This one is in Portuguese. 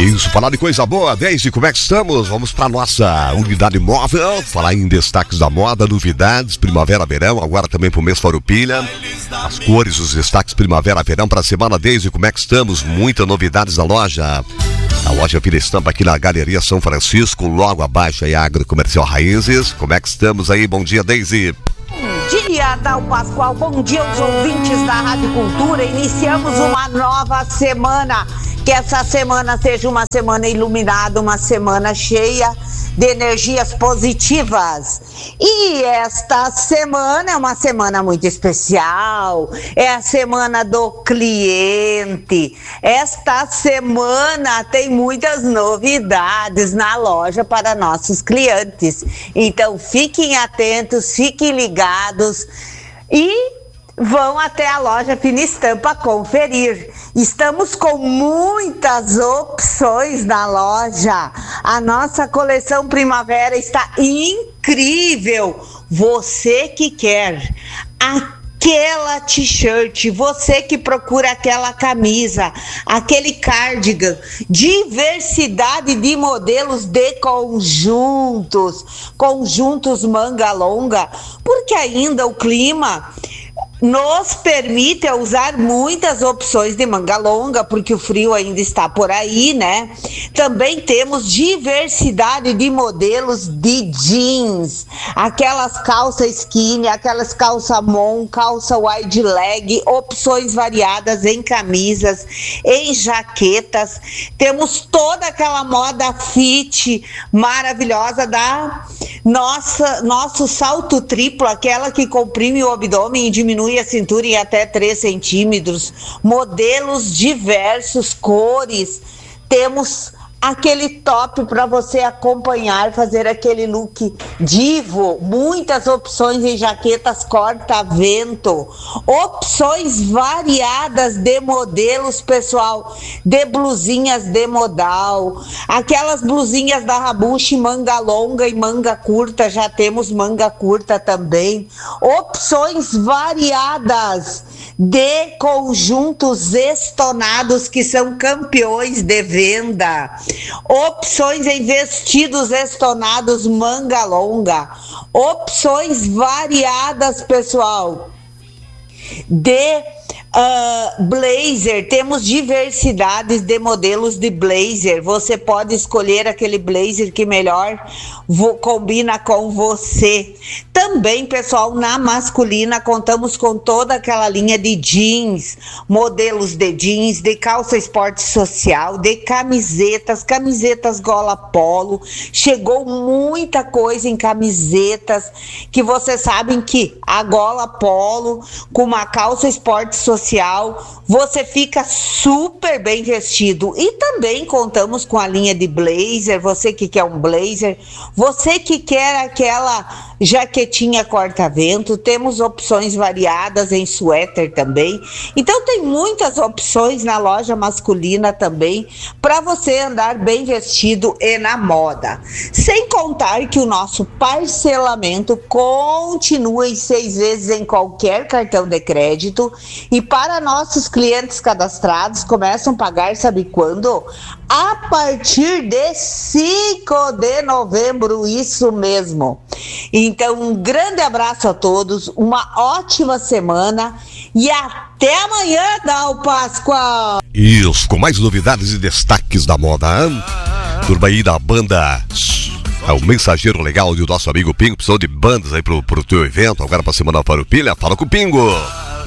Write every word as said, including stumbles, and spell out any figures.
Isso, falar de coisa boa, Deise, como é que estamos? Vamos para nossa unidade móvel, falar em destaques da moda, novidades, primavera, verão, agora também pro mês Farroupilha, as cores, os destaques primavera, verão para a semana, Deise, como é que estamos? Muitas novidades na loja, a loja Vila Estampa aqui na Galeria São Francisco, logo abaixo aí a Agrocomercial Raízes, como é que estamos aí? Bom dia, Deise. Bom dia, Dal Pascoal, bom dia aos ouvintes da Rádio Cultura, iniciamos uma nova semana. Que essa semana seja uma semana iluminada, uma semana cheia de energias positivas. E esta semana é uma semana muito especial, é a semana do cliente. Esta semana tem muitas novidades na loja para nossos clientes. Então fiquem atentos, fiquem ligados e vão até a loja Fina Estampa conferir. Estamos com muitas opções na loja. A nossa coleção primavera está incrível. Você que quer aquela t-shirt, você que procura aquela camisa, aquele cardigan, diversidade de modelos de conjuntos, conjuntos manga longa, porque ainda o clima nos permite usar muitas opções de manga longa, porque o frio ainda está por aí, né? Também temos diversidade de modelos de jeans, aquelas calças skinny, aquelas calça mon, calça wide leg, opções variadas em camisas, em jaquetas. Temos toda aquela moda fit maravilhosa da nossa, nosso salto triplo, aquela que comprime o abdômen e diminui a cintura em até três centímetros, modelos diversos, cores, temos aquele top para você acompanhar, fazer aquele look divo, muitas opções em jaquetas corta-vento, opções variadas de modelos, pessoal, de blusinhas de modal, aquelas blusinhas da Rabushi, manga longa e manga curta, já temos manga curta também, opções variadas de conjuntos estonados que são campeões de venda, opções em vestidos estonados manga longa, opções variadas, pessoal, de uh, blazer, temos diversidades de modelos de blazer, você pode escolher aquele blazer que melhor vo- combina com você. Também, pessoal, na masculina contamos com toda aquela linha de jeans, modelos de jeans, de calça esporte social, de camisetas, camisetas gola polo, chegou muita coisa em camisetas, que vocês sabem que a gola polo com uma calça esporte social, você fica super bem vestido. E também contamos com a linha de blazer, você que quer um blazer, você que quer aquela jaquetinha corta-vento, temos opções variadas em suéter também. Então tem muitas opções na loja masculina também para você andar bem vestido e na moda. Sem contar que o nosso parcelamento continua em seis vezes em qualquer cartão de crédito e para nossos clientes cadastrados começam a pagar, sabe quando? A partir de cinco de novembro, isso mesmo. Então, um grande abraço a todos, uma ótima semana e até amanhã, Dal Pascoal. Isso, com mais novidades e destaques da moda, hein? Turma aí da banda, é o mensageiro legal do nosso amigo Pingo, precisou de bandas aí pro, pro teu evento, agora pra Semana Farroupilha, fala com o Pingo.